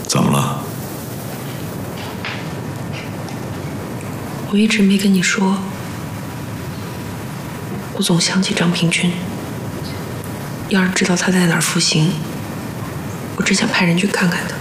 怎么了？ 我一直没跟你说，我总想起张平君。要是知道他在哪儿服刑，我真想派人去看看他。